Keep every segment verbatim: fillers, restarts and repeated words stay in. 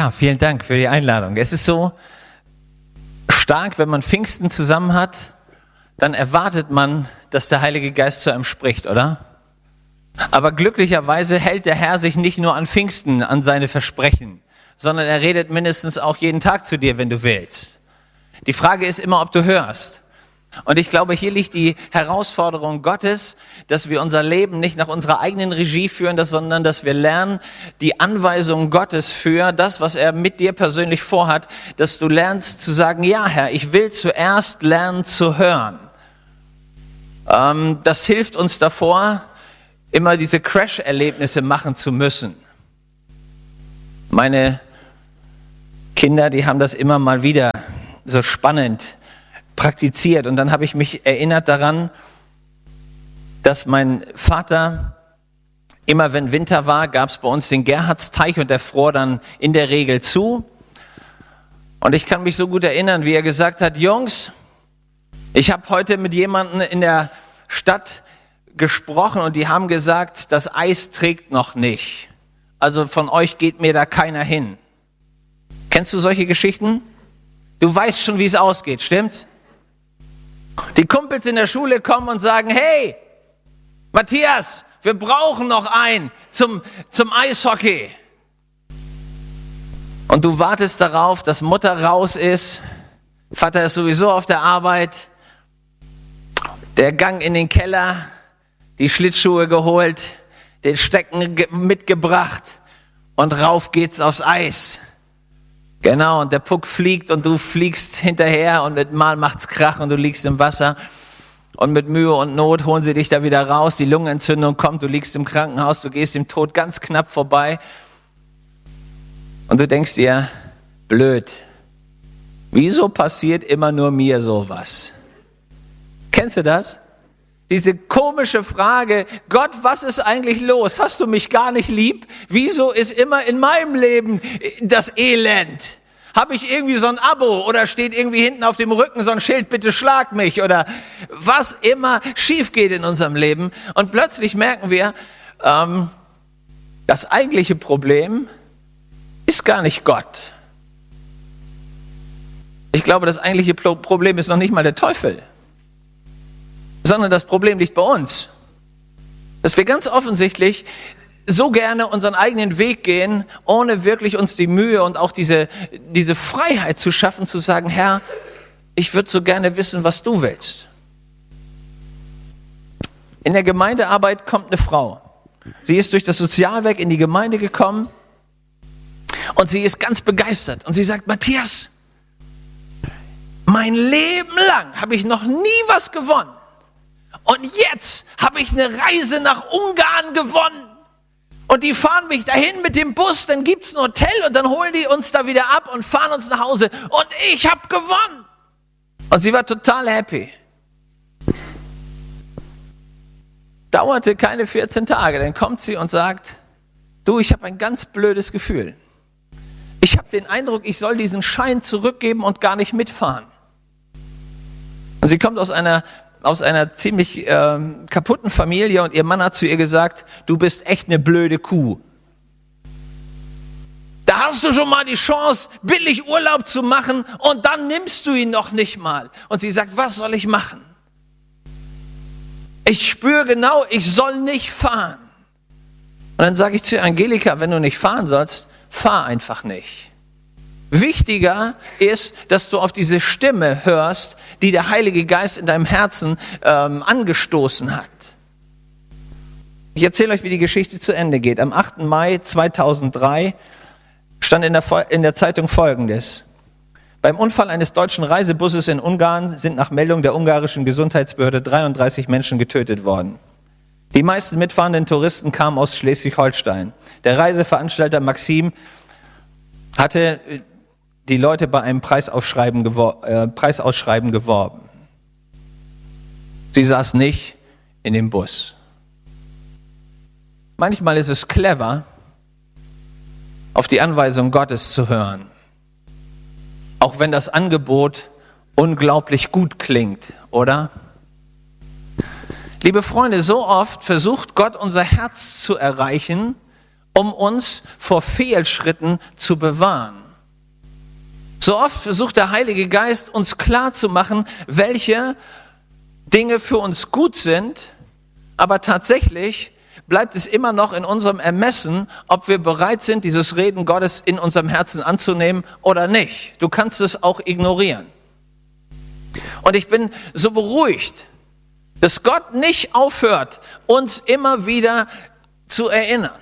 Ja, vielen Dank für die Einladung. Es ist so stark, wenn man Pfingsten zusammen hat, dann erwartet man, dass der Heilige Geist zu einem spricht, oder? Aber glücklicherweise hält der Herr sich nicht nur an Pfingsten, an seine Versprechen, sondern er redet mindestens auch jeden Tag zu dir, wenn du willst. Die Frage ist immer, ob du hörst. Und ich glaube, hier liegt die Herausforderung Gottes, dass wir unser Leben nicht nach unserer eigenen Regie führen, sondern dass wir lernen, die Anweisungen Gottes für das, was er mit dir persönlich vorhat, dass du lernst zu sagen, ja Herr, ich will zuerst lernen zu hören. Ähm, das hilft uns davor, immer diese Crash-Erlebnisse machen zu müssen. Meine Kinder, die haben das immer mal wieder so spannend praktiziert. Und dann habe ich mich erinnert daran, dass mein Vater, immer wenn Winter war, gab es bei uns den Gerhardsteich und der fror dann in der Regel zu. Und ich kann mich so gut erinnern, wie er gesagt hat, Jungs, ich habe heute mit jemandem in der Stadt gesprochen und die haben gesagt, das Eis trägt noch nicht. Also von euch geht mir da keiner hin. Kennst du solche Geschichten? Du weißt schon, wie es ausgeht, stimmt's? Die Kumpels in der Schule kommen und sagen, hey, Matthias, wir brauchen noch einen zum, zum Eishockey. Und du wartest darauf, dass Mutter raus ist, Vater ist sowieso auf der Arbeit, der Gang in den Keller, die Schlittschuhe geholt, den Stecken ge- mitgebracht und rauf geht's aufs Eis. Genau, und der Puck fliegt und du fliegst hinterher und mit Mal macht's Krach und du liegst im Wasser. Und mit Mühe und Not holen sie dich da wieder raus, die Lungenentzündung kommt, du liegst im Krankenhaus, du gehst dem Tod ganz knapp vorbei. Und du denkst dir, blöd, wieso passiert immer nur mir sowas? Kennst du das? Diese komische Frage, Gott, was ist eigentlich los? Hast du mich gar nicht lieb? Wieso ist immer in meinem Leben das Elend? Habe ich irgendwie so ein Abo oder steht irgendwie hinten auf dem Rücken so ein Schild, bitte schlag mich oder was immer schief geht in unserem Leben. Und plötzlich merken wir, ähm, das eigentliche Problem ist gar nicht Gott. Ich glaube, das eigentliche Problem ist noch nicht mal der Teufel, sondern das Problem liegt bei uns. Dass wir ganz offensichtlich so gerne unseren eigenen Weg gehen, ohne wirklich uns die Mühe und auch diese, diese Freiheit zu schaffen, zu sagen, Herr, ich würde so gerne wissen, was du willst. In der Gemeindearbeit kommt eine Frau. Sie ist durch das Sozialwerk in die Gemeinde gekommen und sie ist ganz begeistert. Und sie sagt, Matthias, mein Leben lang habe ich noch nie was gewonnen. Und jetzt habe ich eine Reise nach Ungarn gewonnen. Und die fahren mich dahin mit dem Bus, dann gibt es ein Hotel und dann holen die uns da wieder ab und fahren uns nach Hause. Und ich habe gewonnen. Und sie war total happy. Dauerte keine vierzehn Tage, dann kommt sie und sagt, du, ich habe ein ganz blödes Gefühl. Ich habe den Eindruck, ich soll diesen Schein zurückgeben und gar nicht mitfahren. Und sie kommt aus einer aus einer ziemlich äh, kaputten Familie und ihr Mann hat zu ihr gesagt, du bist echt eine blöde Kuh. Da hast du schon mal die Chance, billig Urlaub zu machen und dann nimmst du ihn noch nicht mal. Und sie sagt, was soll ich machen? Ich spüre genau, ich soll nicht fahren. Und dann sage ich zu ihr, Angelika, wenn du nicht fahren sollst, fahr einfach nicht. Wichtiger ist, dass du auf diese Stimme hörst, die der Heilige Geist in deinem Herzen ähm, angestoßen hat. Ich erzähle euch, wie die Geschichte zu Ende geht. Am achten Mai zweitausenddrei stand in der, in der Zeitung Folgendes. Beim Unfall eines deutschen Reisebusses in Ungarn sind nach Meldung der ungarischen Gesundheitsbehörde dreiunddreißig Menschen getötet worden. Die meisten mitfahrenden Touristen kamen aus Schleswig-Holstein. Der Reiseveranstalter Maxim hatte die Leute bei einem Preisausschreiben, gewor- äh, Preisausschreiben geworben. Sie saß nicht in dem Bus. Manchmal ist es clever, auf die Anweisung Gottes zu hören. Auch wenn das Angebot unglaublich gut klingt, oder? Liebe Freunde, so oft versucht Gott unser Herz zu erreichen um uns vor Fehlschritten zu bewahren. So oft versucht der Heilige Geist, uns klarzumachen, welche Dinge für uns gut sind, aber tatsächlich bleibt es immer noch in unserem Ermessen, ob wir bereit sind, dieses Reden Gottes in unserem Herzen anzunehmen oder nicht. Du kannst es auch ignorieren. Und ich bin so beruhigt, dass Gott nicht aufhört, uns immer wieder zu erinnern.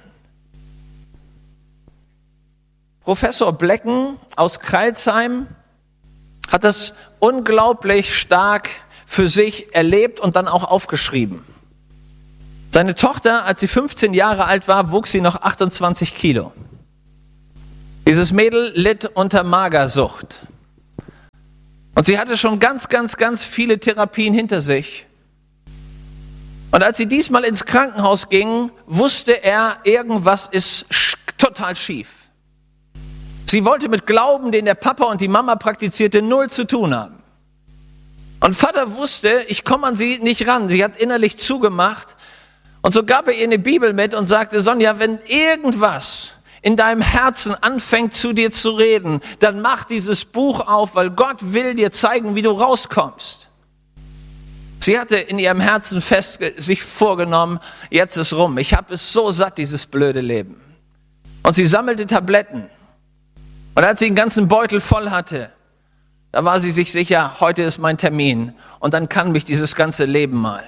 Professor Blecken aus Crailsheim hat das unglaublich stark für sich erlebt und dann auch aufgeschrieben. Seine Tochter, als sie fünfzehn Jahre alt war, wog sie noch achtundzwanzig Kilo. Dieses Mädel litt unter Magersucht. Und sie hatte schon ganz, ganz, ganz viele Therapien hinter sich. Und als sie diesmal ins Krankenhaus ging, wusste er, irgendwas ist sch- total schief. Sie wollte mit Glauben, den der Papa und die Mama praktizierte, null zu tun haben. Und Vater wusste, ich komme an sie nicht ran. Sie hat innerlich zugemacht. Und so gab er ihr eine Bibel mit und sagte, Sonja, wenn irgendwas in deinem Herzen anfängt zu dir zu reden, dann mach dieses Buch auf, weil Gott will dir zeigen, wie du rauskommst. Sie hatte in ihrem Herzen fest sich vorgenommen, jetzt ist rum. Ich habe es so satt, dieses blöde Leben. Und sie sammelte Tabletten. Und als sie den ganzen Beutel voll hatte, da war sie sich sicher, heute ist mein Termin und dann kann mich dieses ganze Leben mal.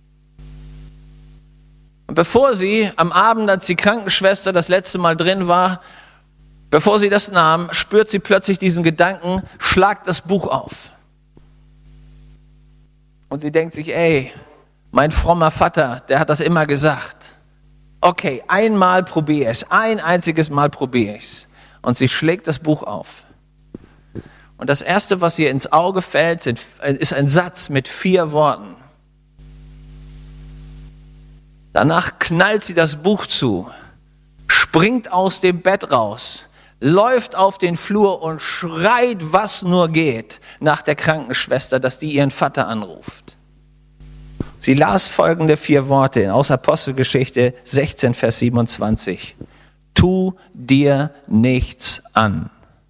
Und bevor sie am Abend, als die Krankenschwester das letzte Mal drin war, bevor sie das nahm, spürt sie plötzlich diesen Gedanken, schlag das Buch auf. Und sie denkt sich, ey, mein frommer Vater, der hat das immer gesagt. Okay, einmal probiere ich es, ein einziges Mal probiere ich es. Und sie schlägt das Buch auf. Und das Erste, was ihr ins Auge fällt, sind, ist ein Satz mit vier Worten. Danach knallt sie das Buch zu, springt aus dem Bett raus, läuft auf den Flur und schreit, was nur geht, nach der Krankenschwester, dass die ihren Vater anruft. Sie las folgende vier Worte aus Apostelgeschichte sechzehn, Vers siebenundzwanzig. Tu dir nichts an.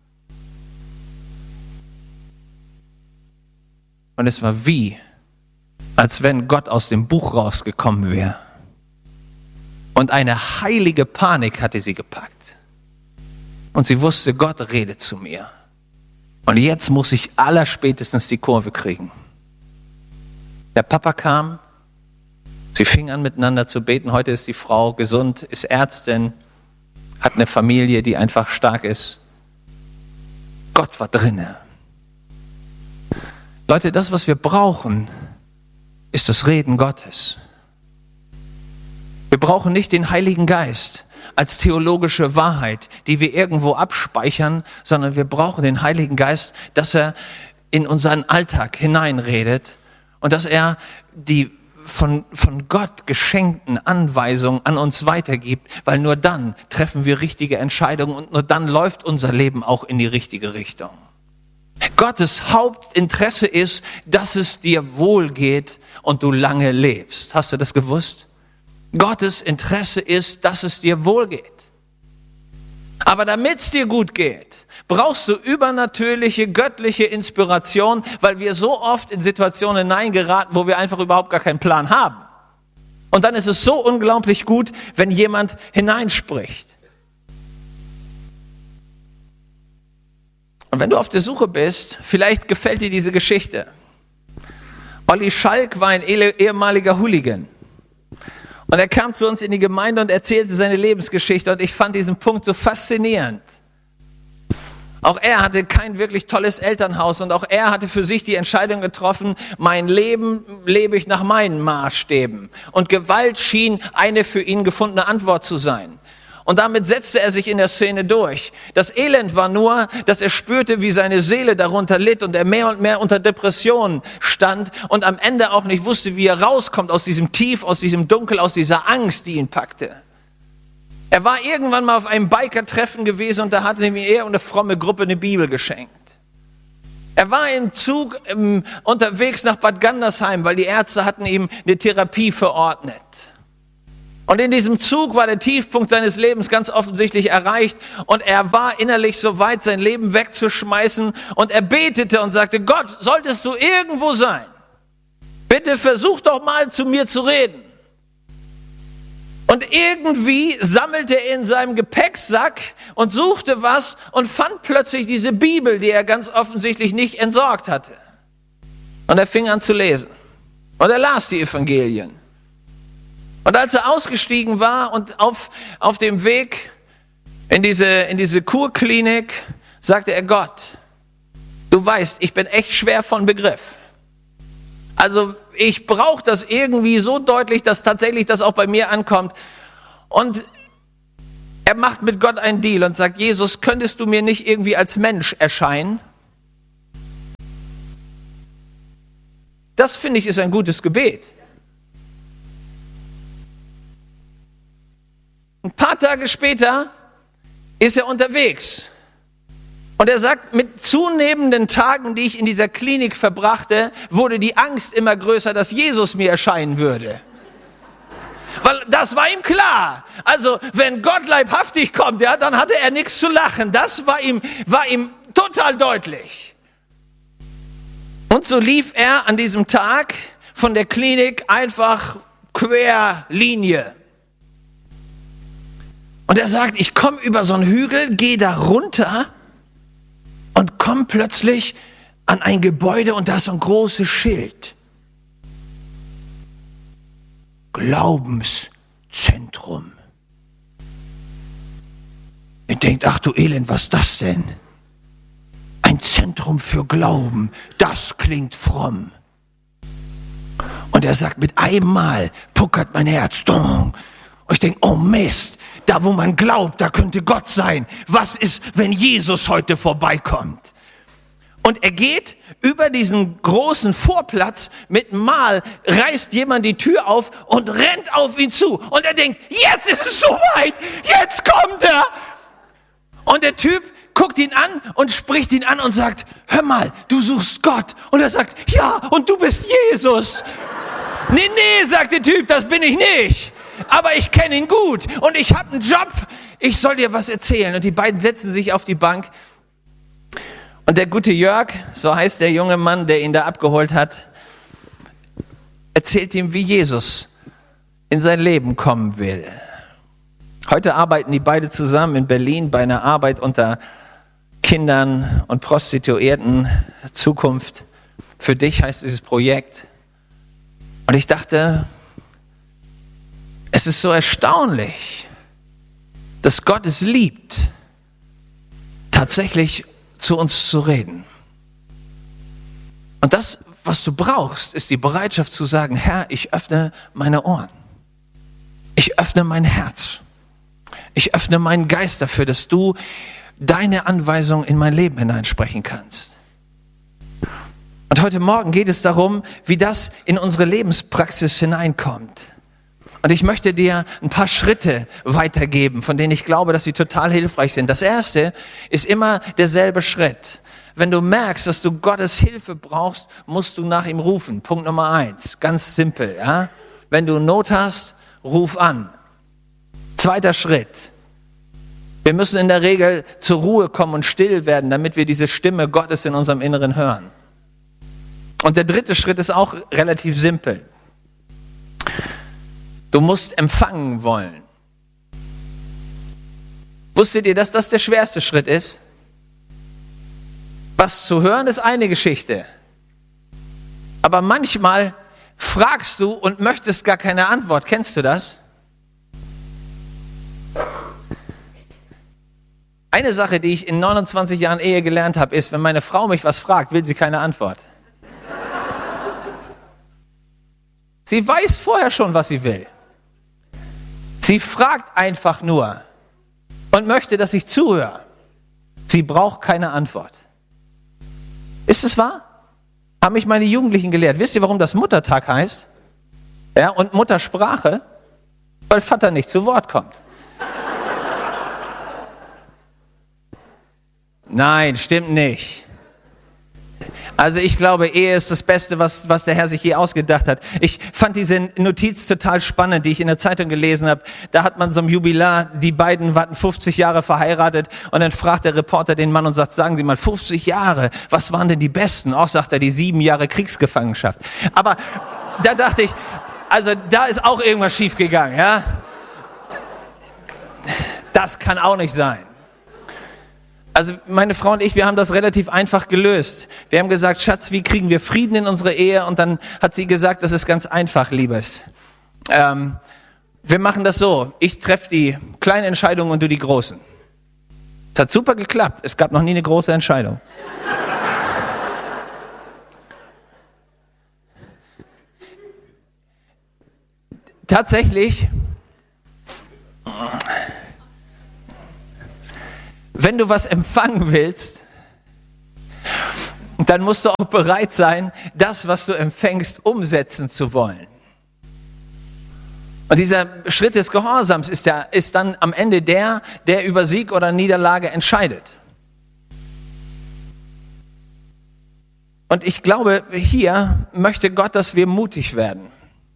Und es war wie, als wenn Gott aus dem Buch rausgekommen wäre. Und eine heilige Panik hatte sie gepackt. Und sie wusste, Gott redet zu mir. Und jetzt muss ich allerspätestens die Kurve kriegen. Der Papa kam, sie fingen an miteinander zu beten. Heute ist die Frau gesund, ist Ärztin, hat eine Familie, die einfach stark ist. Gott war drinne. Leute, das, was wir brauchen, ist das Reden Gottes. Wir brauchen nicht den Heiligen Geist als theologische Wahrheit, die wir irgendwo abspeichern, sondern wir brauchen den Heiligen Geist, dass er in unseren Alltag hineinredet und dass er die von, von Gott geschenkten Anweisungen an uns weitergibt, weil nur dann treffen wir richtige Entscheidungen und nur dann läuft unser Leben auch in die richtige Richtung. Gottes Hauptinteresse ist, dass es dir wohl geht und du lange lebst. Hast du das gewusst? Gottes Interesse ist, dass es dir wohl geht. Aber damit es dir gut geht, brauchst du übernatürliche, göttliche Inspiration, weil wir so oft in Situationen hineingeraten, wo wir einfach überhaupt gar keinen Plan haben. Und dann ist es so unglaublich gut, wenn jemand hineinspricht. Und wenn du auf der Suche bist, vielleicht gefällt dir diese Geschichte. Olli Schalk war ein ehemaliger Hooligan. Und er kam zu uns in die Gemeinde und erzählte seine Lebensgeschichte. Und ich fand diesen Punkt so faszinierend. Auch er hatte kein wirklich tolles Elternhaus. Und auch er hatte für sich die Entscheidung getroffen, mein Leben lebe ich nach meinen Maßstäben. Und Gewalt schien eine für ihn gefundene Antwort zu sein. Und damit setzte er sich in der Szene durch. Das Elend war nur, dass er spürte, wie seine Seele darunter litt und er mehr und mehr unter Depressionen stand und am Ende auch nicht wusste, wie er rauskommt aus diesem Tief, aus diesem Dunkel, aus dieser Angst, die ihn packte. Er war irgendwann mal auf einem Biker-Treffen gewesen und da hatte ihm er und eine fromme Gruppe eine Bibel geschenkt. Er war im Zug im, unterwegs nach Bad Gandersheim, weil die Ärzte hatten ihm eine Therapie verordnet. Und in diesem Zug war der Tiefpunkt seines Lebens ganz offensichtlich erreicht und er war innerlich so weit, sein Leben wegzuschmeißen und er betete und sagte, Gott, solltest du irgendwo sein, bitte versuch doch mal zu mir zu reden. Und irgendwie sammelte er in seinem Gepäcksack und suchte was und fand plötzlich diese Bibel, die er ganz offensichtlich nicht entsorgt hatte. Und er fing an zu lesen. Und er las die Evangelien. Und als er ausgestiegen war und auf, auf dem Weg in diese, in diese Kurklinik, sagte er, Gott, du weißt, ich bin echt schwer von Begriff. Also ich brauche das irgendwie so deutlich, dass tatsächlich das auch bei mir ankommt. Und er macht mit Gott einen Deal und sagt, Jesus, könntest du mir nicht irgendwie als Mensch erscheinen? Das finde ich ist ein gutes Gebet. Ein paar Tage später ist er unterwegs. Und er sagt, mit zunehmenden Tagen, die ich in dieser Klinik verbrachte, wurde die Angst immer größer, dass Jesus mir erscheinen würde. Weil das war ihm klar. Also wenn Gott leibhaftig kommt, ja, dann hatte er nichts zu lachen. Das war ihm, war ihm total deutlich. Und so lief er an diesem Tag von der Klinik einfach Querlinie. Und er sagt, ich komme über so einen Hügel, gehe da runter und komme plötzlich an ein Gebäude und da ist so ein großes Schild. Glaubenszentrum. Ihr denkt, ach du Elend, was ist das denn? Ein Zentrum für Glauben, das klingt fromm. Und er sagt, mit einem Mal puckert mein Herz. Und ich denke, oh Mist, da wo man glaubt, da könnte Gott sein. Was ist, wenn Jesus heute vorbeikommt? Und er geht über diesen großen Vorplatz, mit einem Mal reißt jemand die Tür auf und rennt auf ihn zu. Und er denkt, jetzt ist es soweit, jetzt kommt er. Und der Typ guckt ihn an und spricht ihn an und sagt, hör mal, du suchst Gott. Und er sagt, ja, und du bist Jesus. Nee, nee, sagt der Typ, das bin ich nicht. Aber ich kenne ihn gut und ich habe einen Job. Ich soll dir was erzählen. Und die beiden setzen sich auf die Bank. Und der gute Jörg, so heißt der junge Mann, der ihn da abgeholt hat, erzählt ihm, wie Jesus in sein Leben kommen will. Heute arbeiten die beide zusammen in Berlin bei einer Arbeit unter Kindern und Prostituierten. Zukunft für dich heißt dieses Projekt. Und ich dachte, es ist so erstaunlich, dass Gott es liebt, tatsächlich zu uns zu reden. Und das, was du brauchst, ist die Bereitschaft zu sagen, Herr, ich öffne meine Ohren. Ich öffne mein Herz. Ich öffne meinen Geist dafür, dass du deine Anweisung in mein Leben hineinsprechen kannst. Und heute Morgen geht es darum, wie das in unsere Lebenspraxis hineinkommt. Und ich möchte dir ein paar Schritte weitergeben, von denen ich glaube, dass sie total hilfreich sind. Das erste ist immer derselbe Schritt. Wenn du merkst, dass du Gottes Hilfe brauchst, musst du nach ihm rufen. Punkt Nummer eins. Ganz simpel, ja. Wenn du Not hast, ruf an. Zweiter Schritt. Wir müssen in der Regel zur Ruhe kommen und still werden, damit wir diese Stimme Gottes in unserem Inneren hören. Und der dritte Schritt ist auch relativ simpel. Du musst empfangen wollen. Wusstet ihr, dass das der schwerste Schritt ist? Was zu hören ist eine Geschichte. Aber manchmal fragst du und möchtest gar keine Antwort. Kennst du das? Eine Sache, die ich in neunundzwanzig Jahren Ehe gelernt habe, ist, wenn meine Frau mich was fragt, will sie keine Antwort. Sie weiß vorher schon, was sie will. Sie fragt einfach nur und möchte, dass ich zuhöre. Sie braucht keine Antwort. Ist es wahr? Haben mich meine Jugendlichen gelehrt. Wisst ihr, warum das Muttertag heißt? Ja, und Muttersprache? Weil Vater nicht zu Wort kommt. Nein, stimmt nicht. Also ich glaube, Ehe ist das Beste, was, was der Herr sich je ausgedacht hat. Ich fand diese Notiz total spannend, die ich in der Zeitung gelesen habe. Da hat man so ein Jubilar, die beiden warten fünfzig Jahre verheiratet und dann fragt der Reporter den Mann und sagt, sagen Sie mal, fünfzig Jahre, was waren denn die besten? Auch sagt er, die sieben Jahre Kriegsgefangenschaft. Aber da dachte ich, also da ist auch irgendwas schiefgegangen, ja? Das kann auch nicht sein. Also meine Frau und ich, wir haben das relativ einfach gelöst. Wir haben gesagt, Schatz, wie kriegen wir Frieden in unsere Ehe? Und dann hat sie gesagt, das ist ganz einfach, Liebes. Ähm, wir machen das so, ich treffe die kleinen Entscheidungen und du die großen. Es hat super geklappt, es gab noch nie eine große Entscheidung. Tatsächlich, wenn du was empfangen willst, dann musst du auch bereit sein, das, was du empfängst, umsetzen zu wollen. Und dieser Schritt des Gehorsams ist, der, ist dann am Ende der, der über Sieg oder Niederlage entscheidet. Und ich glaube, hier möchte Gott, dass wir mutig werden.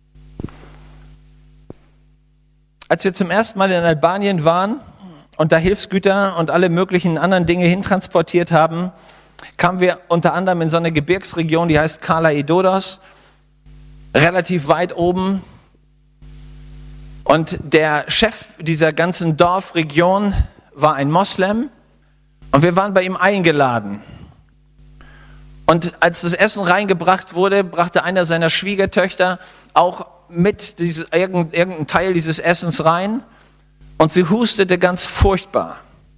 Als wir zum ersten Mal in Albanien waren und da Hilfsgüter und alle möglichen anderen Dinge hintransportiert haben, kamen wir unter anderem in so eine Gebirgsregion, die heißt Kala-Idodos, relativ weit oben. Und der Chef dieser ganzen Dorfregion war ein Moslem und wir waren bei ihm eingeladen. Und als das Essen reingebracht wurde, brachte einer seiner Schwiegertöchter auch mit dieses, irgendein Teil dieses Essens rein und sie hustete ganz furchtbar.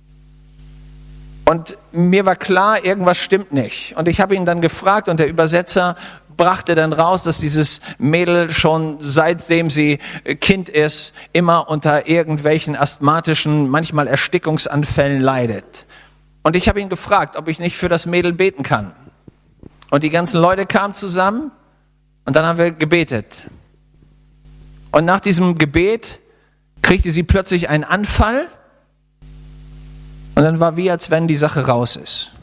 Und mir war klar, irgendwas stimmt nicht. Und ich habe ihn dann gefragt und der Übersetzer brachte dann raus, dass dieses Mädel schon seitdem sie Kind ist, immer unter irgendwelchen asthmatischen, manchmal Erstickungsanfällen leidet. Und ich habe ihn gefragt, ob ich nicht für das Mädel beten kann. Und die ganzen Leute kamen zusammen und dann haben wir gebetet. Und nach diesem Gebet kriegte sie plötzlich einen Anfall und dann war wie, als wenn die Sache raus ist.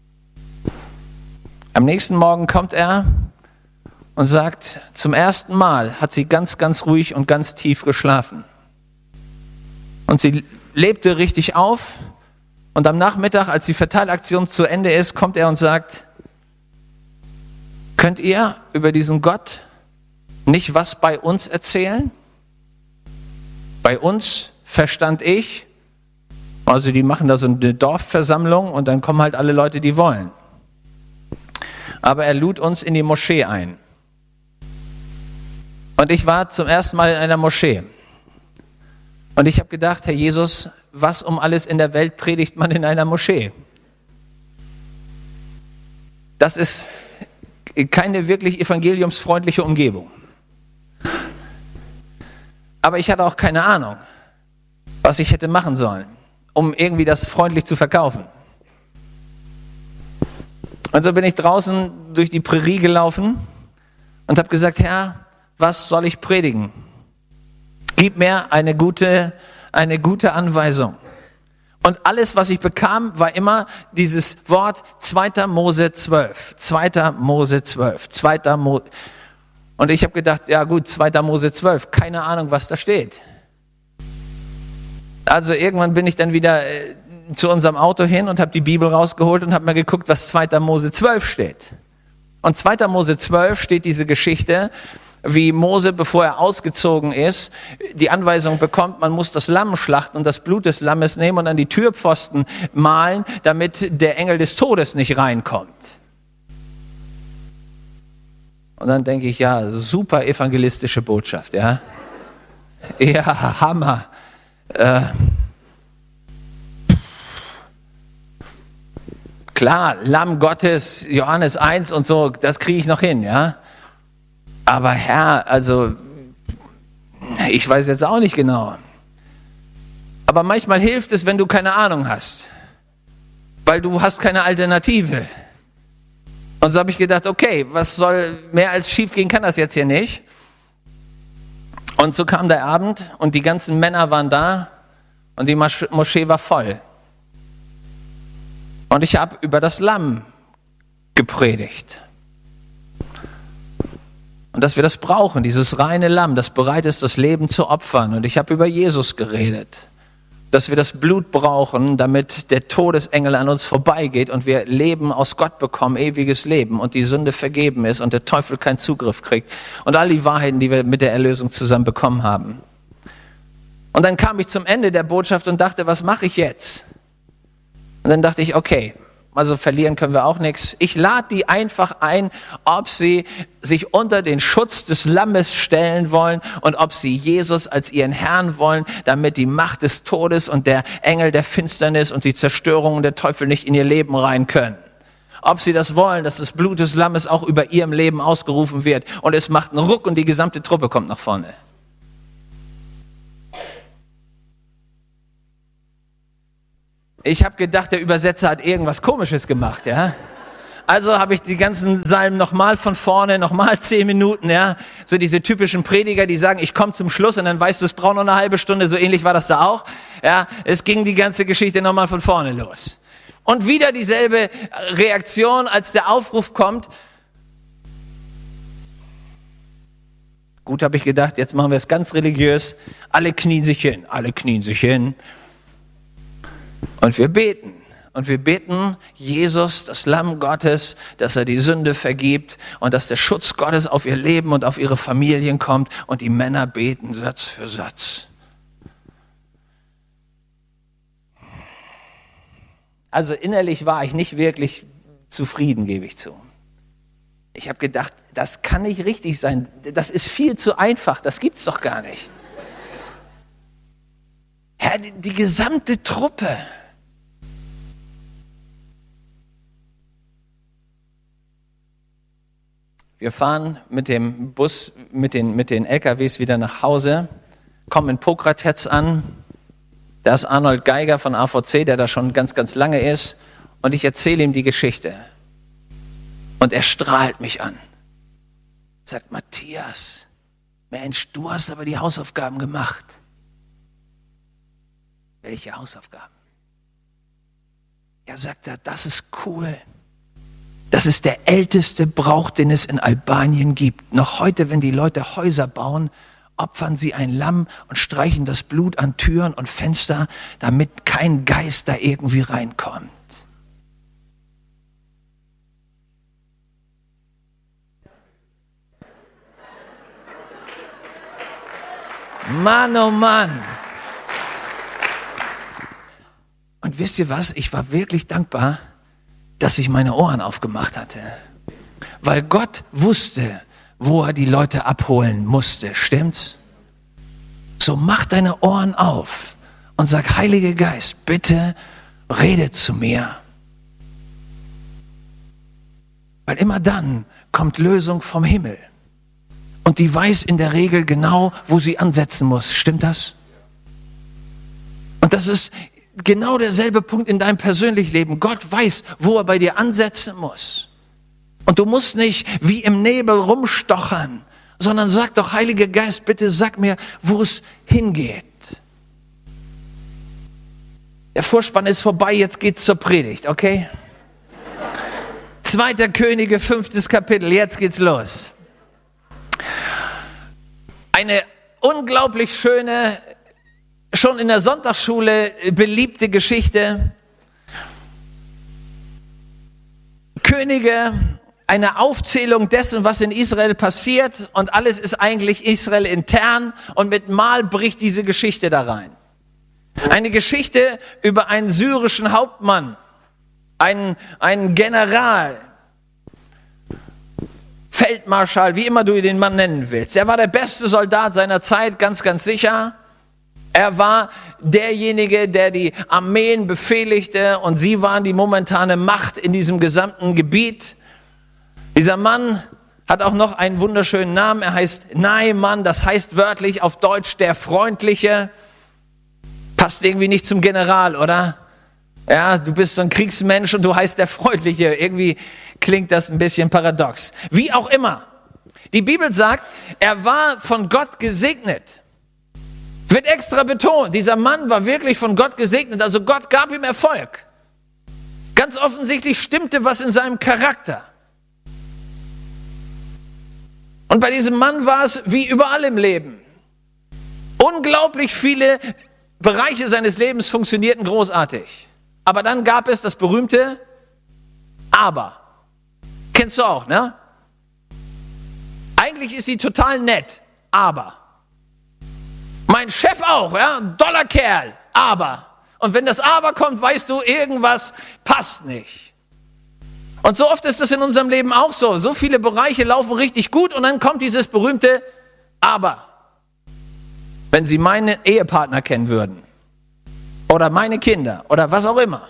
Am nächsten Morgen kommt er und sagt, zum ersten Mal hat sie ganz, ganz ruhig und ganz tief geschlafen. Und sie lebte richtig auf und am Nachmittag, als die Verteilaktion zu Ende ist, kommt er und sagt, könnt ihr über diesen Gott nicht was bei uns erzählen? Bei uns verstand ich, also die machen da so eine Dorfversammlung und dann kommen halt alle Leute, die wollen. Aber er lud uns in die Moschee ein. Und ich war zum ersten Mal in einer Moschee. Und ich habe gedacht, Herr Jesus, was um alles in der Welt predigt man in einer Moschee? Das ist keine wirklich evangeliumsfreundliche Umgebung. Aber ich hatte auch keine Ahnung, was ich hätte machen sollen, um irgendwie das freundlich zu verkaufen. Und so bin ich draußen durch die Prärie gelaufen und habe gesagt, Herr, was soll ich predigen? Gib mir eine gute, eine gute Anweisung. Und alles, was ich bekam, war immer dieses Wort zweiter Mose zwölf. zweiter Mose zwölf. zweiter Mose. Und ich habe gedacht, ja gut, zweiter Mose zwölf. Keine Ahnung, was da steht. Also irgendwann bin ich dann wieder äh, zu unserem Auto hin und habe die Bibel rausgeholt und habe mal geguckt, was zweiter Mose zwölf steht. Und zweiter Mose zwölf steht diese Geschichte, wie Mose, bevor er ausgezogen ist, die Anweisung bekommt, man muss das Lamm schlachten und das Blut des Lammes nehmen und an die Türpfosten malen, damit der Engel des Todes nicht reinkommt. Und dann denke ich, ja, super evangelistische Botschaft, ja. Ja, Hammer. Äh, klar, Lamm Gottes, Johannes eins und so, das kriege ich noch hin, ja. Aber Herr, also, ich weiß jetzt auch nicht genau. Aber manchmal hilft es, wenn du keine Ahnung hast. Weil du hast keine Alternative. Und so habe ich gedacht, okay, was soll, mehr als schief gehen kann das jetzt hier nicht. Und so kam der Abend und die ganzen Männer waren da und die Moschee war voll. Und ich habe über das Lamm gepredigt. Und dass wir das brauchen, dieses reine Lamm, das bereit ist, das Leben zu opfern. Und ich habe über Jesus geredet. Dass wir das Blut brauchen, damit der Todesengel an uns vorbeigeht und wir Leben aus Gott bekommen, ewiges Leben und die Sünde vergeben ist und der Teufel keinen Zugriff kriegt. Und all die Wahrheiten, die wir mit der Erlösung zusammen bekommen haben. Und dann kam ich zum Ende der Botschaft und dachte, was mache ich jetzt? Und dann dachte ich, okay, also verlieren können wir auch nichts. Ich lade die einfach ein, ob sie sich unter den Schutz des Lammes stellen wollen und ob sie Jesus als ihren Herrn wollen, damit die Macht des Todes und der Engel der Finsternis und die Zerstörung und der Teufel nicht in ihr Leben rein können. Ob sie das wollen, dass das Blut des Lammes auch über ihrem Leben ausgerufen wird und es macht einen Ruck und die gesamte Truppe kommt nach vorne. Ich habe gedacht, der Übersetzer hat irgendwas Komisches gemacht, ja. Also habe ich die ganzen Psalmen nochmal von vorne, nochmal zehn Minuten, ja. So diese typischen Prediger, die sagen, ich komme zum Schluss und dann weißt du, es braucht noch eine halbe Stunde. So ähnlich war das da auch. Ja, es ging die ganze Geschichte nochmal von vorne los. Und wieder dieselbe Reaktion, als der Aufruf kommt. Gut, habe ich gedacht, jetzt machen wir es ganz religiös. Alle knien sich hin, alle knien sich hin. Und wir beten. Und wir beten Jesus, das Lamm Gottes, dass er die Sünde vergibt und dass der Schutz Gottes auf ihr Leben und auf ihre Familien kommt. Und die Männer beten Satz für Satz. Also innerlich war ich nicht wirklich zufrieden, gebe ich zu. Ich habe gedacht, das kann nicht richtig sein. Das ist viel zu einfach. Das gibt's doch gar nicht. Herr, die, die gesamte Truppe. Wir fahren mit dem Bus, mit den, mit den L K Ws wieder nach Hause, kommen in Pokratetz an. Da ist Arnold Geiger von A V C, der da schon ganz, ganz lange ist. Und ich erzähle ihm die Geschichte. Und er strahlt mich an. Sagt, Matthias, Mensch, du hast aber die Hausaufgaben gemacht. Welche Hausaufgaben? Ja, sagt er, das ist cool. Das ist der älteste Brauch, den es in Albanien gibt. Noch heute, wenn die Leute Häuser bauen, opfern sie ein Lamm und streichen das Blut an Türen und Fenster, damit kein Geist da irgendwie reinkommt. Mann, oh Mann. Und wisst ihr was? Ich war wirklich dankbar, dass ich meine Ohren aufgemacht hatte. Weil Gott wusste, wo er die Leute abholen musste. Stimmt's? So mach deine Ohren auf und sag, Heiliger Geist, bitte rede zu mir. Weil immer dann kommt Lösung vom Himmel. Und die weiß in der Regel genau, wo sie ansetzen muss. Stimmt das? Und das ist genau derselbe Punkt in deinem persönlichen Leben. Gott weiß, wo er bei dir ansetzen muss. Und du musst nicht wie im Nebel rumstochern, sondern sag doch, Heiliger Geist, bitte sag mir, wo es hingeht. Der Vorspann ist vorbei, jetzt geht's zur Predigt, okay? Zweiter Könige, fünftes Kapitel, jetzt geht's los. Eine unglaublich schöne, schon in der Sonntagsschule beliebte Geschichte. Könige, eine Aufzählung dessen, was in Israel passiert, und alles ist eigentlich Israel intern, und mit Mal bricht diese Geschichte da rein. Eine Geschichte über einen syrischen Hauptmann, einen, einen General, Feldmarschall, wie immer du den Mann nennen willst. Er war der beste Soldat seiner Zeit, ganz, ganz sicher. Er war derjenige, der die Armeen befehligte, und sie waren die momentane Macht in diesem gesamten Gebiet. Dieser Mann hat auch noch einen wunderschönen Namen. Er heißt Naaman, das heißt wörtlich auf Deutsch der Freundliche. Passt irgendwie nicht zum General, oder? Ja, du bist so ein Kriegsmensch und du heißt der Freundliche. Irgendwie klingt das ein bisschen paradox. Wie auch immer. Die Bibel sagt, er war von Gott gesegnet. Wird extra betont. Dieser Mann war wirklich von Gott gesegnet. Also Gott gab ihm Erfolg. Ganz offensichtlich stimmte was in seinem Charakter. Und bei diesem Mann war es wie überall im Leben. Unglaublich viele Bereiche seines Lebens funktionierten großartig. Aber dann gab es das berühmte Aber. Kennst du auch, ne? Eigentlich ist sie total nett, aber. Mein Chef auch, ja, doller Kerl, aber. Und wenn das Aber kommt, weißt du, irgendwas passt nicht. Und so oft ist das in unserem Leben auch so. So viele Bereiche laufen richtig gut und dann kommt dieses berühmte Aber. Wenn Sie meinen Ehepartner kennen würden oder meine Kinder oder was auch immer.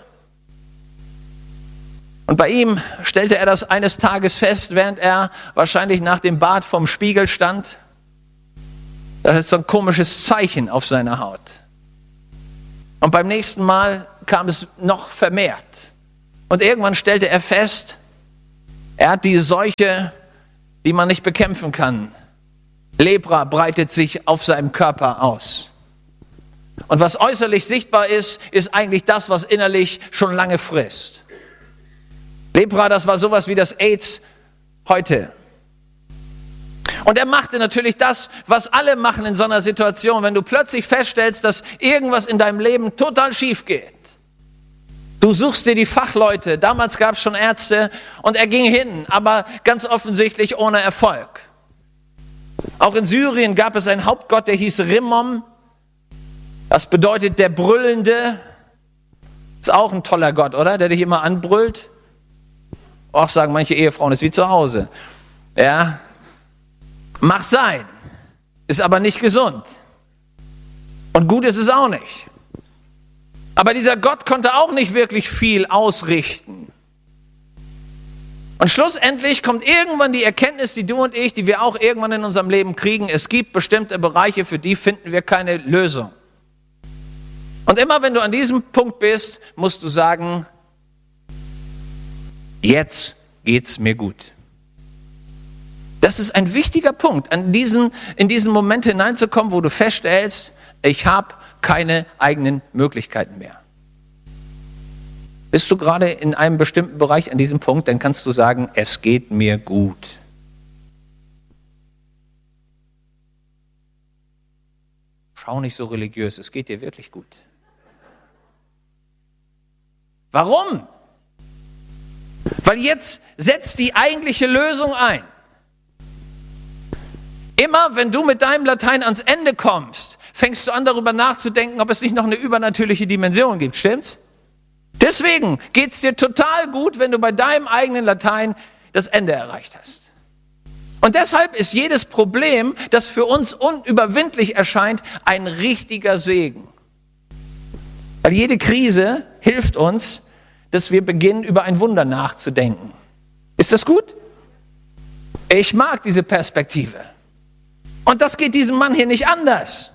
Und bei ihm stellte er das eines Tages fest, während er wahrscheinlich nach dem Bad vorm Spiegel stand. Das ist so ein komisches Zeichen auf seiner Haut. Und beim nächsten Mal kam es noch vermehrt. Und irgendwann stellte er fest, er hat die Seuche, die man nicht bekämpfen kann. Lepra breitet sich auf seinem Körper aus. Und was äußerlich sichtbar ist, ist eigentlich das, was innerlich schon lange frisst. Lepra, das war sowas wie das AIDS heute. Und er machte natürlich das, was alle machen in so einer Situation, wenn du plötzlich feststellst, dass irgendwas in deinem Leben total schief geht. Du suchst dir die Fachleute, damals gab es schon Ärzte und er ging hin, aber ganz offensichtlich ohne Erfolg. Auch in Syrien gab es einen Hauptgott, der hieß Rimmon. Das bedeutet der Brüllende. Ist auch ein toller Gott, oder? Der dich immer anbrüllt. Auch sagen manche Ehefrauen, ist wie zu Hause. Ja, mach sein. Ist aber nicht gesund. Und gut ist es auch nicht. Aber dieser Gott konnte auch nicht wirklich viel ausrichten. Und schlussendlich kommt irgendwann die Erkenntnis, die du und ich, die wir auch irgendwann in unserem Leben kriegen, es gibt bestimmte Bereiche, für die finden wir keine Lösung. Und immer wenn du an diesem Punkt bist, musst du sagen, jetzt geht's mir gut. Das ist ein wichtiger Punkt, an diesen, in diesen Moment hineinzukommen, wo du feststellst, ich habe keine eigenen Möglichkeiten mehr. Bist du gerade in einem bestimmten Bereich an diesem Punkt, dann kannst du sagen, es geht mir gut. Schau nicht so religiös, es geht dir wirklich gut. Warum? Weil jetzt setzt die eigentliche Lösung ein. Immer wenn du mit deinem Latein ans Ende kommst, fängst du an, darüber nachzudenken, ob es nicht noch eine übernatürliche Dimension gibt, stimmt's? Deswegen geht's dir total gut, wenn du bei deinem eigenen Latein das Ende erreicht hast. Und deshalb ist jedes Problem, das für uns unüberwindlich erscheint, ein richtiger Segen. Weil jede Krise hilft uns, dass wir beginnen, über ein Wunder nachzudenken. Ist das gut? Ich mag diese Perspektive. Und das geht diesem Mann hier nicht anders.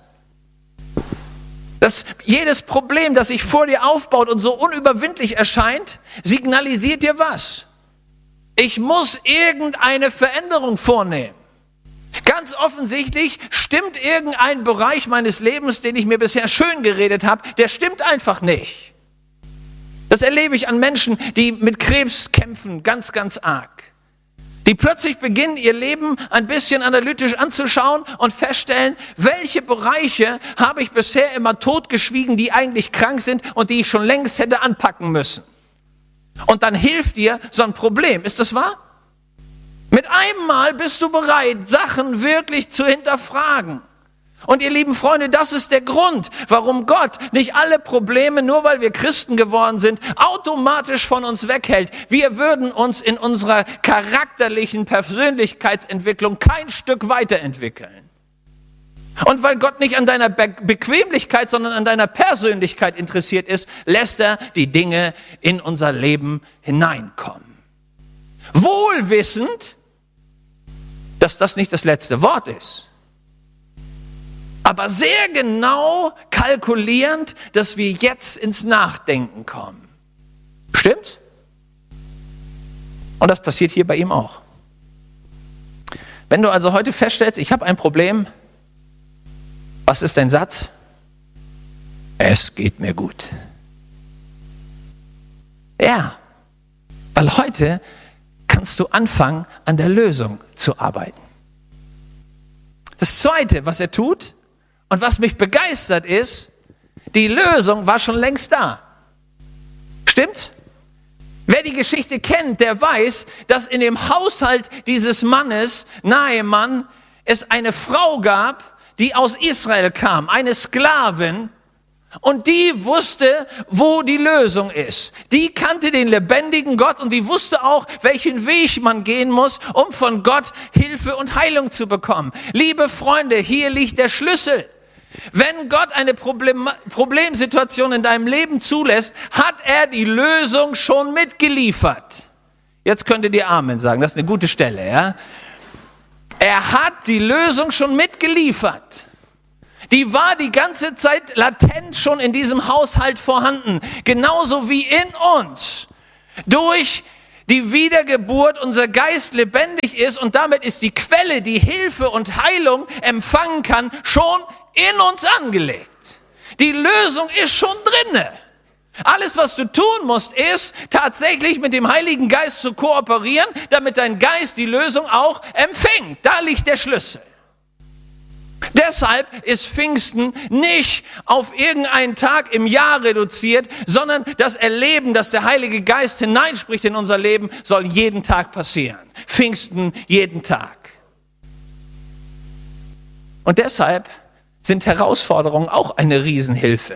Dass jedes Problem, das sich vor dir aufbaut und so unüberwindlich erscheint, signalisiert dir was? Ich muss irgendeine Veränderung vornehmen. Ganz offensichtlich stimmt irgendein Bereich meines Lebens, den ich mir bisher schön geredet habe, der stimmt einfach nicht. Das erlebe ich an Menschen, die mit Krebs kämpfen, ganz, ganz arg. Die plötzlich beginnen, ihr Leben ein bisschen analytisch anzuschauen und feststellen, welche Bereiche habe ich bisher immer totgeschwiegen, die eigentlich krank sind und die ich schon längst hätte anpacken müssen. Und dann hilft dir so ein Problem. Ist das wahr? Mit einem Mal bist du bereit, Sachen wirklich zu hinterfragen. Und ihr lieben Freunde, das ist der Grund, warum Gott nicht alle Probleme, nur weil wir Christen geworden sind, automatisch von uns weghält. Wir würden uns in unserer charakterlichen Persönlichkeitsentwicklung kein Stück weiterentwickeln. Und weil Gott nicht an deiner Be- Bequemlichkeit, sondern an deiner Persönlichkeit interessiert ist, lässt er die Dinge in unser Leben hineinkommen. Wohl wissend, dass das nicht das letzte Wort ist. Aber sehr genau kalkulierend, dass wir jetzt ins Nachdenken kommen. Stimmt's? Und das passiert hier bei ihm auch. Wenn du also heute feststellst, ich habe ein Problem, was ist dein Satz? Es geht mir gut. Ja, heute kannst du anfangen, an der Lösung zu arbeiten. Das Zweite, was er tut und was mich begeistert ist, die Lösung war schon längst da. Stimmt's? Wer die Geschichte kennt, der weiß, dass in dem Haushalt dieses Mannes, Naeman, es eine Frau gab, die aus Israel kam, eine Sklavin, und die wusste, wo die Lösung ist. Die kannte den lebendigen Gott und die wusste auch, welchen Weg man gehen muss, um von Gott Hilfe und Heilung zu bekommen. Liebe Freunde, hier liegt der Schlüssel. Wenn Gott eine Problem, Problemsituation in deinem Leben zulässt, hat er die Lösung schon mitgeliefert. Jetzt könntet ihr Amen sagen, das ist eine gute Stelle, ja? Er hat die Lösung schon mitgeliefert. Die war die ganze Zeit latent schon in diesem Haushalt vorhanden. Genauso wie in uns. Durch die Wiedergeburt unser Geist lebendig ist und damit ist die Quelle, die Hilfe und Heilung empfangen kann, schon in uns angelegt. Die Lösung ist schon drinne. Alles, was du tun musst, ist tatsächlich mit dem Heiligen Geist zu kooperieren, damit dein Geist die Lösung auch empfängt. Da liegt der Schlüssel. Deshalb ist Pfingsten nicht auf irgendeinen Tag im Jahr reduziert, sondern das Erleben, dass der Heilige Geist hineinspricht in unser Leben, soll jeden Tag passieren. Pfingsten jeden Tag. Und deshalb sind Herausforderungen auch eine Riesenhilfe.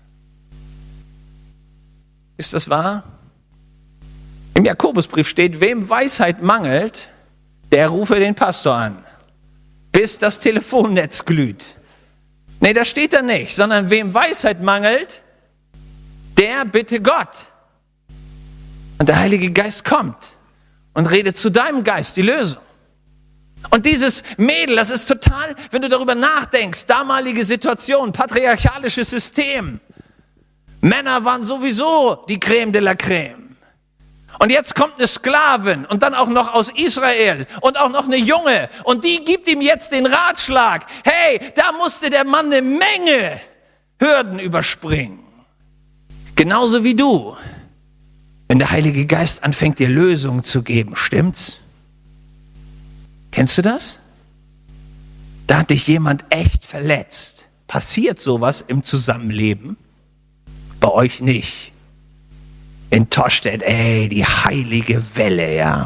Ist das wahr? Im Jakobusbrief steht, wem Weisheit mangelt, der rufe den Pastor an, bis das Telefonnetz glüht. Nee, das steht da nicht, sondern wem Weisheit mangelt, der bitte Gott. Und der Heilige Geist kommt und redet zu deinem Geist die Lösung. Und dieses Mädel, das ist total, wenn du darüber nachdenkst, damalige Situation, patriarchalisches System. Männer waren sowieso die Creme de la Creme. Und jetzt kommt eine Sklavin und dann auch noch aus Israel und auch noch eine Junge. Und die gibt ihm jetzt den Ratschlag, hey, da musste der Mann eine Menge Hürden überspringen. Genauso wie du, wenn der Heilige Geist anfängt, dir Lösungen zu geben, stimmt's? Kennst du das? Da hat dich jemand echt verletzt. Passiert sowas im Zusammenleben? Bei euch nicht. In Tostedt, ey, die heilige Welle, ja.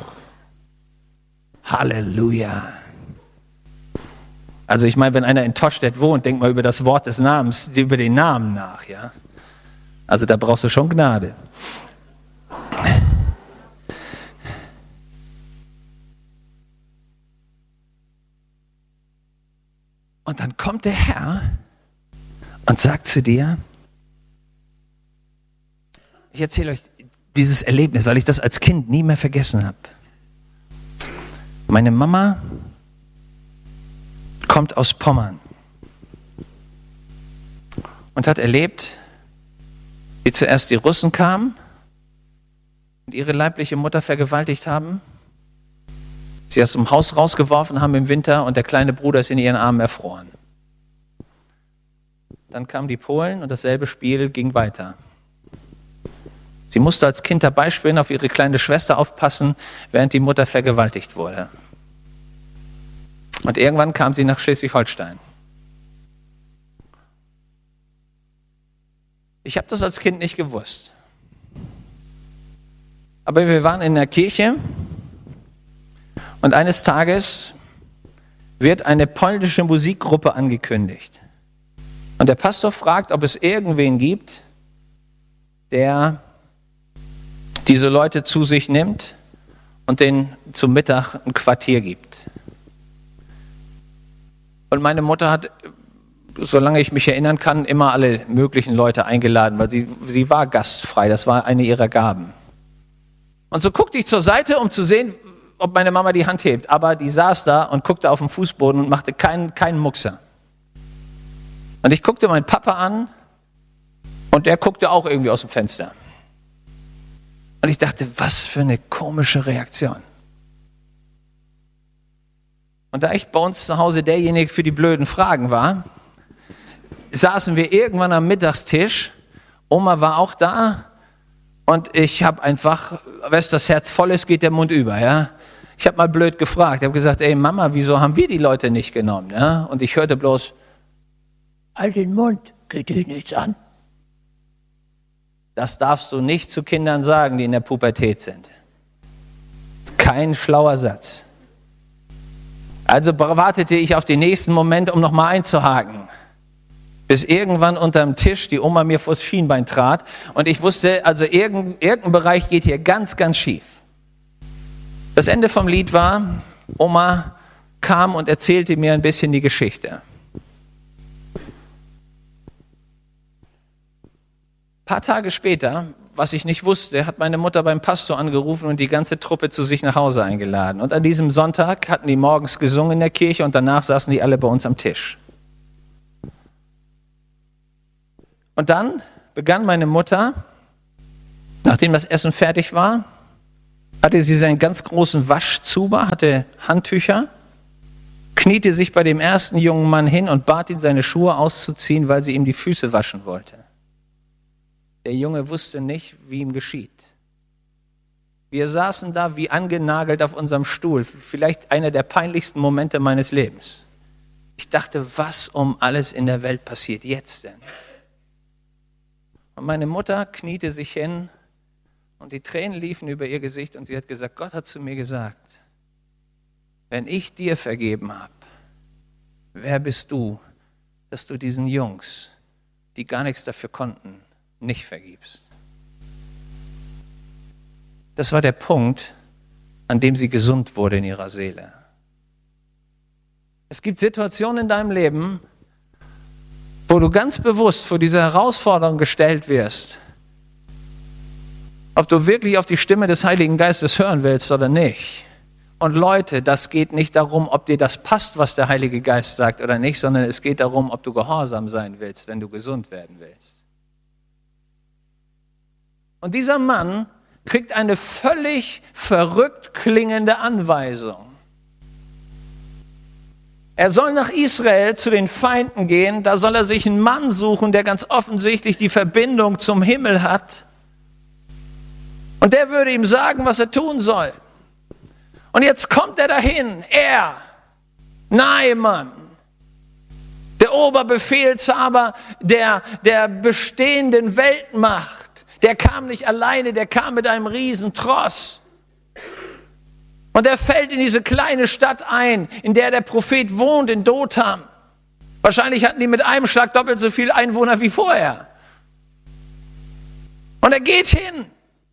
Halleluja. Also ich meine, wenn einer in Tostedt wohnt, denk mal über das Wort des Namens, über den Namen nach, ja. Also da brauchst du schon Gnade. Und dann kommt der Herr und sagt zu dir, ich erzähle euch dieses Erlebnis, weil ich das als Kind nie mehr vergessen habe. Meine Mama kommt aus Pommern und hat erlebt, wie zuerst die Russen kamen und ihre leibliche Mutter vergewaltigt haben, sie aus dem Haus rausgeworfen haben im Winter und der kleine Bruder ist in ihren Armen erfroren. Dann kamen die Polen und dasselbe Spiel ging weiter. Sie musste als Kind dabei spielen, auf ihre kleine Schwester aufpassen, während die Mutter vergewaltigt wurde. Und irgendwann kam sie nach Schleswig-Holstein. Ich habe das als Kind nicht gewusst. Aber wir waren in der Kirche und eines Tages wird eine polnische Musikgruppe angekündigt. Und der Pastor fragt, ob es irgendwen gibt, der diese Leute zu sich nimmt und denen zum Mittag ein Quartier gibt. Und meine Mutter hat, solange ich mich erinnern kann, immer alle möglichen Leute eingeladen, weil sie, sie war gastfrei, das war eine ihrer Gaben. Und so guckte ich zur Seite, um zu sehen, ob meine Mama die Hand hebt. Aber die saß da und guckte auf den Fußboden und machte keinen, keinen Muckser. Und ich guckte meinen Papa an und der guckte auch irgendwie aus dem Fenster. Und ich dachte, was für eine komische Reaktion. Und da ich bei uns zu Hause derjenige für die blöden Fragen war, saßen wir irgendwann am Mittagstisch, Oma war auch da Und ich habe einfach, wenn das Herz voll ist, geht der Mund über, ja. Ich habe mal blöd gefragt, ich habe gesagt, ey Mama, wieso haben wir die Leute nicht genommen, ja? Und ich hörte bloß, halt den Mund, geht dich nichts an. Das darfst du nicht zu Kindern sagen, die in der Pubertät sind. Kein schlauer Satz. Also wartete ich auf den nächsten Moment, um nochmal einzuhaken. Bis irgendwann unterm Tisch die Oma mir vors Schienbein trat und ich wusste, also irgendein, irgendein Bereich geht hier ganz, ganz schief. Das Ende vom Lied war, Oma kam und erzählte mir ein bisschen die Geschichte. Ein paar Tage später, was ich nicht wusste, hat meine Mutter beim Pastor angerufen und die ganze Truppe zu sich nach Hause eingeladen. Und an diesem Sonntag hatten die morgens gesungen in der Kirche und danach saßen die alle bei uns am Tisch. Und dann begann meine Mutter, nachdem das Essen fertig war, hatte sie seinen ganz großen Waschzuber, hatte Handtücher, kniete sich bei dem ersten jungen Mann hin und bat ihn, seine Schuhe auszuziehen, weil sie ihm die Füße waschen wollte. Der Junge wusste nicht, wie ihm geschieht. Wir saßen da wie angenagelt auf unserem Stuhl, vielleicht einer der peinlichsten Momente meines Lebens. Ich dachte, was um alles in der Welt passiert jetzt denn? Und meine Mutter kniete sich hin und die Tränen liefen über ihr Gesicht und sie hat gesagt, Gott hat zu mir gesagt, wenn ich dir vergeben habe, wer bist du, dass du diesen Jungs, die gar nichts dafür konnten, nicht vergibst? Das war der Punkt, an dem sie gesund wurde in ihrer Seele. Es gibt Situationen in deinem Leben, wo du ganz bewusst vor diese Herausforderung gestellt wirst, ob du wirklich auf die Stimme des Heiligen Geistes hören willst oder nicht. Und Leute, das geht nicht darum, ob dir das passt, was der Heilige Geist sagt oder nicht, sondern es geht darum, ob du gehorsam sein willst, wenn du gesund werden willst. Und dieser Mann kriegt eine völlig verrückt klingende Anweisung. Er soll nach Israel zu den Feinden gehen, da soll er sich einen Mann suchen, der ganz offensichtlich die Verbindung zum Himmel hat. Und der würde ihm sagen, was er tun soll. Und jetzt kommt er dahin, er, Naaman, der Oberbefehlshaber der, der bestehenden Weltmacht. Der kam nicht alleine, der kam mit einem Riesentross. Und er fällt in diese kleine Stadt ein, in der der Prophet wohnt, in Dotham. Wahrscheinlich hatten die mit einem Schlag doppelt so viele Einwohner wie vorher. Und er geht hin.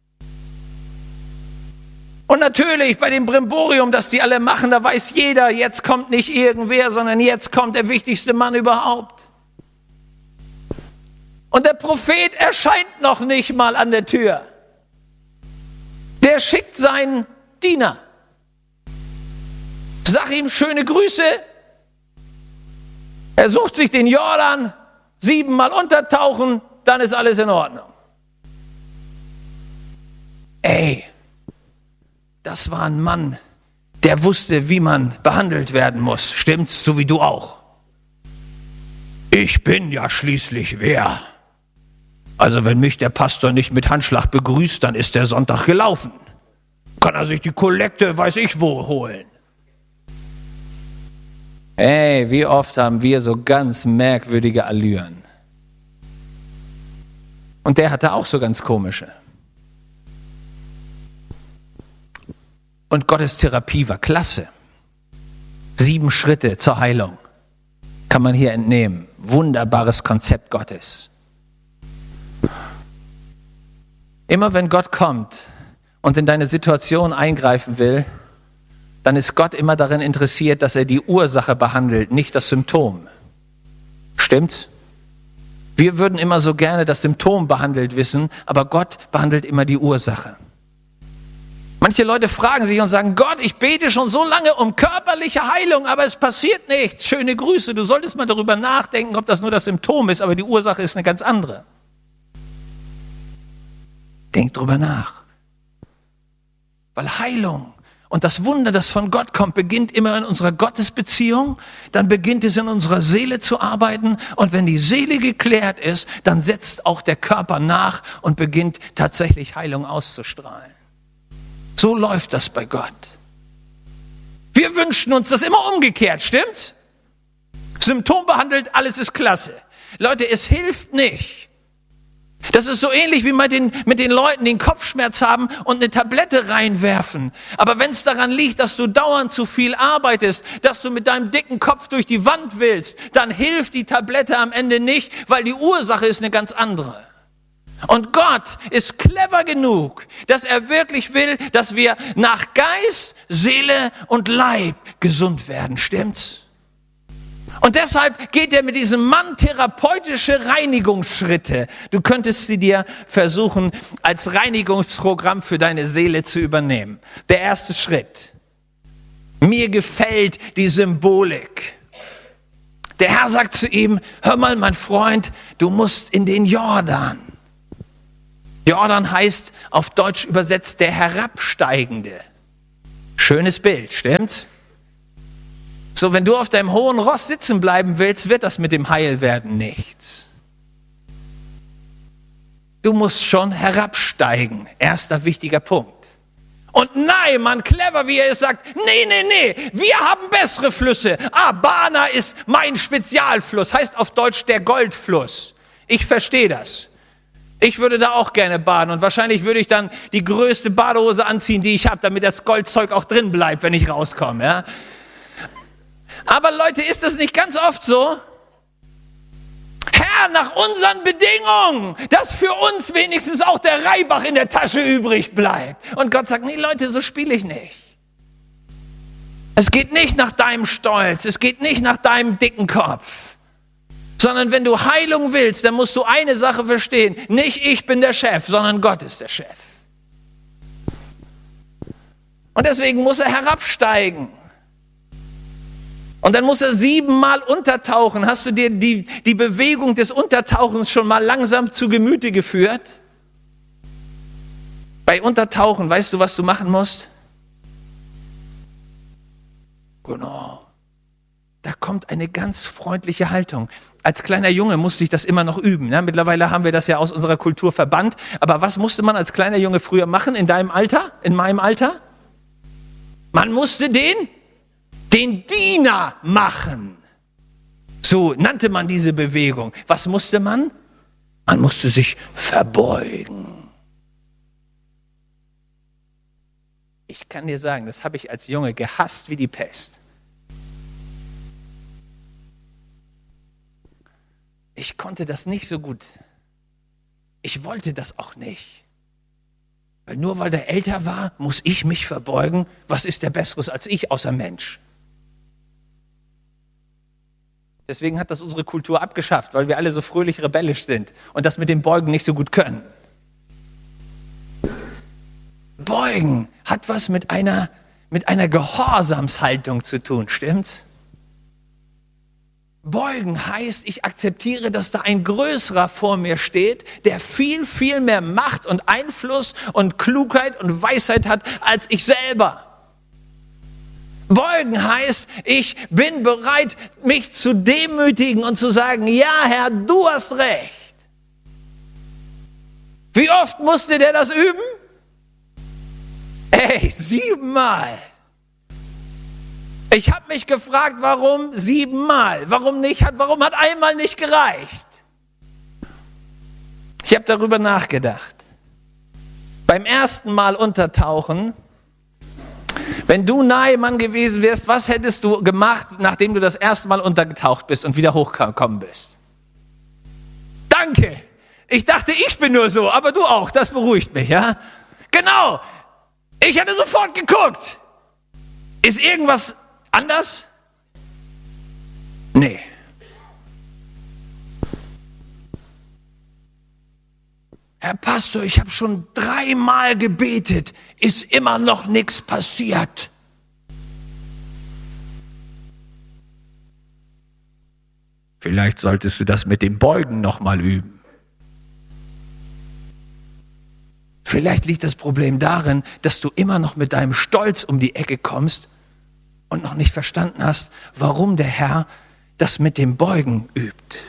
Und natürlich bei dem Brimborium, das die alle machen, da weiß jeder, jetzt kommt nicht irgendwer, sondern jetzt kommt der wichtigste Mann überhaupt. Und der Prophet erscheint noch nicht mal an der Tür. Der schickt seinen Diener. Sag ihm schöne Grüße. Er sucht sich den Jordan, siebenmal untertauchen, dann ist alles in Ordnung. Ey, das war ein Mann, der wusste, wie man behandelt werden muss. Stimmt's, so wie du auch? Ich bin ja schließlich wer? Also wenn mich der Pastor nicht mit Handschlag begrüßt, dann ist der Sonntag gelaufen. Kann er sich die Kollekte, weiß ich wo, holen. Ey, wie oft haben wir so ganz merkwürdige Allüren. Und der hatte auch so ganz komische. Und Gottes Therapie war klasse. Sieben Schritte zur Heilung kann man hier entnehmen. Wunderbares Konzept Gottes. Immer wenn Gott kommt und in deine Situation eingreifen will, dann ist Gott immer darin interessiert, dass er die Ursache behandelt, nicht das Symptom. Stimmt's? Wir würden immer so gerne das Symptom behandelt wissen, aber Gott behandelt immer die Ursache. Manche Leute fragen sich und sagen, Gott, ich bete schon so lange um körperliche Heilung, aber es passiert nichts. Schöne Grüße, du solltest mal darüber nachdenken, ob das nur das Symptom ist, aber die Ursache ist eine ganz andere. Denk drüber nach. Weil Heilung Und das Wunder, das von Gott kommt, beginnt immer in unserer Gottesbeziehung, dann beginnt es in unserer Seele zu arbeiten und wenn die Seele geklärt ist, dann setzt auch der Körper nach und beginnt tatsächlich Heilung auszustrahlen. So läuft das bei Gott. Wir wünschen uns das immer umgekehrt, stimmt's? Symptom behandelt, alles ist klasse. Leute, es hilft nicht. Das ist so ähnlich wie mit den, mit den Leuten, die einen Kopfschmerz haben und eine Tablette reinwerfen. Aber wenn es daran liegt, dass du dauernd zu viel arbeitest, dass du mit deinem dicken Kopf durch die Wand willst, dann hilft die Tablette am Ende nicht, weil die Ursache ist eine ganz andere. Und Gott ist clever genug, dass er wirklich will, dass wir nach Geist, Seele und Leib gesund werden. Stimmt's? Und deshalb geht er mit diesem Mann therapeutische Reinigungsschritte. Du könntest sie dir versuchen, als Reinigungsprogramm für deine Seele zu übernehmen. Der erste Schritt. Mir gefällt die Symbolik. Der Herr sagt zu ihm, hör mal, mein Freund, du musst in den Jordan. Jordan heißt auf Deutsch übersetzt der Herabsteigende. Schönes Bild, stimmt's? So, wenn du auf deinem hohen Ross sitzen bleiben willst, wird das mit dem Heilwerden nichts. Du musst schon herabsteigen. Erster wichtiger Punkt. Und Naaman, clever wie er ist, sagt, nee, nee, nee, wir haben bessere Flüsse. Abana ist mein Spezialfluss, heißt auf Deutsch der Goldfluss. Ich verstehe das. Ich würde da auch gerne baden und wahrscheinlich würde ich dann die größte Badehose anziehen, die ich habe, damit das Goldzeug auch drin bleibt, wenn ich rauskomme, ja. Aber Leute, ist das nicht ganz oft so? Herr, nach unseren Bedingungen, dass für uns wenigstens auch der Reibach in der Tasche übrig bleibt. Und Gott sagt, nee Leute, so spiele ich nicht. Es geht nicht nach deinem Stolz, es geht nicht nach deinem dicken Kopf. Sondern wenn du Heilung willst, dann musst du eine Sache verstehen. Nicht ich bin der Chef, sondern Gott ist der Chef. Und deswegen muss er herabsteigen. Und dann muss er siebenmal untertauchen. Hast du dir die, die Bewegung des Untertauchens schon mal langsam zu Gemüte geführt? Bei Untertauchen, weißt du, was du machen musst? Genau. Da kommt eine ganz freundliche Haltung. Als kleiner Junge musste ich das immer noch üben. Ja, mittlerweile haben wir das ja aus unserer Kultur verbannt. Aber was musste man als kleiner Junge früher machen in deinem Alter, in meinem Alter? Man musste den Den Diener machen. So nannte man diese Bewegung. Was musste man? Man musste sich verbeugen. Ich kann dir sagen, das habe ich als Junge gehasst wie die Pest. Ich konnte das nicht so gut. Ich wollte das auch nicht. Weil nur weil der älter war, muss ich mich verbeugen. Was ist der Besseres als ich, außer Mensch? Deswegen hat das unsere Kultur abgeschafft, weil wir alle so fröhlich rebellisch sind und das mit dem Beugen nicht so gut können. Beugen hat was mit einer, mit einer Gehorsamshaltung zu tun, stimmt's? Beugen heißt, ich akzeptiere, dass da ein Größerer vor mir steht, der viel, viel mehr Macht und Einfluss und Klugheit und Weisheit hat als ich selber. Beugen heißt, ich bin bereit, mich zu demütigen und zu sagen, ja Herr, du hast recht. Wie oft musste der das üben? Ey, siebenmal. Ich habe mich gefragt, warum siebenmal? Warum nicht? Warum hat einmal nicht gereicht? Ich habe darüber nachgedacht. Beim ersten Mal untertauchen, wenn du Naaman gewesen wärst, was hättest du gemacht, nachdem du das erste Mal untergetaucht bist und wieder hochgekommen bist? Danke. Ich dachte, ich bin nur so, aber du auch. Das beruhigt mich, ja? Genau. Ich hatte sofort geguckt. Ist irgendwas anders? Nee. Herr Pastor, ich habe schon dreimal gebetet, ist immer noch nichts passiert. Vielleicht solltest du das mit dem Beugen nochmal üben. Vielleicht liegt das Problem darin, dass du immer noch mit deinem Stolz um die Ecke kommst und noch nicht verstanden hast, warum der Herr das mit dem Beugen übt.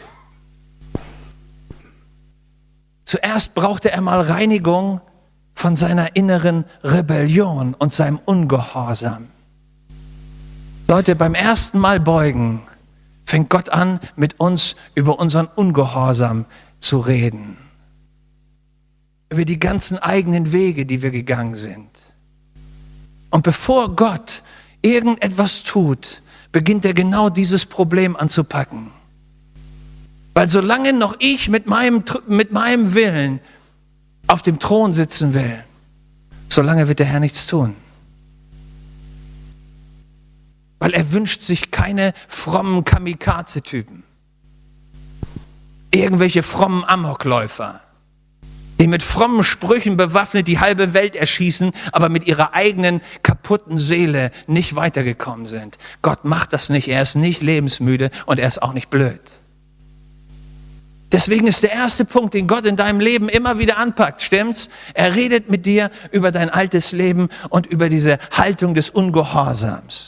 Zuerst brauchte er mal Reinigung von seiner inneren Rebellion und seinem Ungehorsam. Leute, beim ersten Mal beugen fängt Gott an, mit uns über unseren Ungehorsam zu reden. Über die ganzen eigenen Wege, die wir gegangen sind. Und bevor Gott irgendetwas tut, beginnt er genau dieses Problem anzupacken. Weil solange noch ich mit meinem, mit meinem Willen auf dem Thron sitzen will, solange wird der Herr nichts tun. Weil er wünscht sich keine frommen Kamikaze-Typen. Irgendwelche frommen Amokläufer, die mit frommen Sprüchen bewaffnet die halbe Welt erschießen, aber mit ihrer eigenen kaputten Seele nicht weitergekommen sind. Gott macht das nicht, er ist nicht lebensmüde und er ist auch nicht blöd. Deswegen ist der erste Punkt, den Gott in deinem Leben immer wieder anpackt, stimmt's? Er redet mit dir über dein altes Leben und über diese Haltung des Ungehorsams.